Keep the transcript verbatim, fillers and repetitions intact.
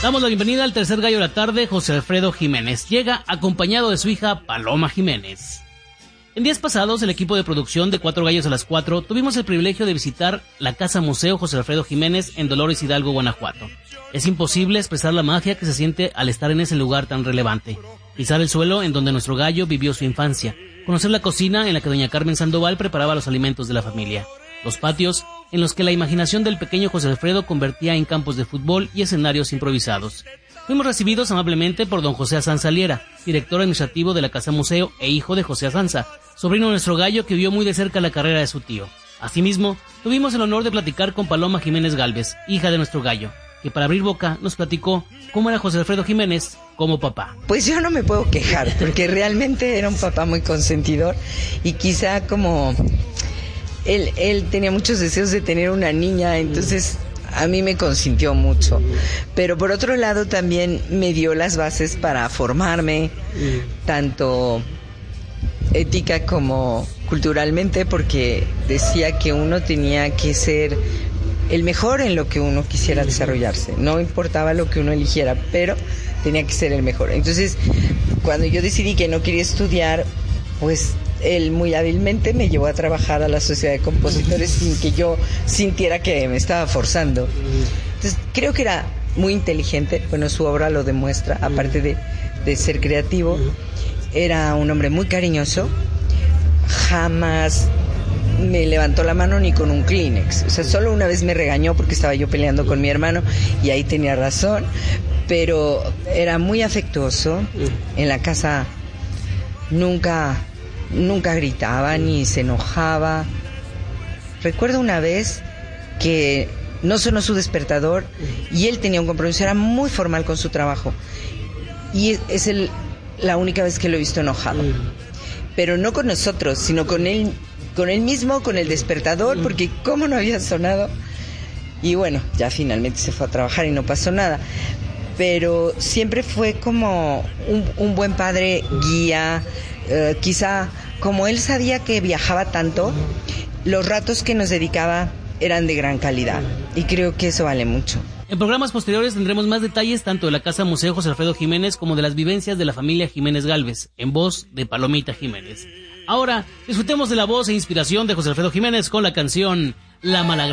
Damos la bienvenida al tercer gallo de la tarde. José Alfredo Jiménez llega acompañado de su hija Paloma Jiménez. En días pasados, el equipo de producción de Cuatro Gallos a las Cuatro tuvimos el privilegio de visitar la Casa Museo José Alfredo Jiménez en Dolores Hidalgo, Guanajuato. Es imposible expresar la magia que se siente al estar en ese lugar tan relevante. Pisar el suelo en donde nuestro gallo vivió su infancia. Conocer la cocina en la que doña Carmen Sandoval preparaba los alimentos de la familia. Los patios en los que la imaginación del pequeño José Alfredo convertía en campos de fútbol y escenarios improvisados. Fuimos recibidos amablemente por don José Azanza Liera, director administrativo de la Casa Museo e hijo de José Azanza, sobrino de nuestro gallo que vio muy de cerca la carrera de su tío. Asimismo, tuvimos el honor de platicar con Paloma Jiménez Gálvez, hija de nuestro gallo, que para abrir boca nos platicó cómo era José Alfredo Jiménez como papá. Pues yo no me puedo quejar, porque realmente era un papá muy consentidor y quizá como él, él tenía muchos deseos de tener una niña, entonces a mí me consintió mucho. Pero por otro lado también me dio las bases para formarme, tanto ética como culturalmente, porque decía que uno tenía que ser el mejor en lo que uno quisiera desarrollarse. No importaba lo que uno eligiera, pero tenía que ser el mejor. Entonces, cuando yo decidí que no quería estudiar, pues él muy hábilmente me llevó a trabajar a la Sociedad de Compositores sin que yo sintiera que me estaba forzando. Entonces, creo que era muy inteligente. Bueno, su obra lo demuestra, aparte de, de ser creativo. Era un hombre muy cariñoso. Jamás me levantó la mano ni con un Kleenex. O sea, solo una vez me regañó porque estaba yo peleando con mi hermano y ahí tenía razón, pero era muy afectuoso. En la casa nunca, nunca gritaba ni se enojaba. Recuerdo una vez que no sonó su despertador y él tenía un compromiso, era muy formal con su trabajo y es el, la única vez que lo he visto enojado. Pero no con nosotros, sino con él, con él mismo, con el despertador, porque cómo no había sonado. Y bueno, ya finalmente se fue a trabajar y no pasó nada. Pero siempre fue como un, un buen padre guía. Eh, quizá como él sabía que viajaba tanto, los ratos que nos dedicaba eran de gran calidad. Y creo que eso vale mucho. En programas posteriores tendremos más detalles tanto de la Casa Museo José Alfredo Jiménez como de las vivencias de la familia Jiménez Gálvez, en voz de Palomita Jiménez. Ahora, disfrutemos de la voz e inspiración de José Alfredo Jiménez con la canción La Malagrada.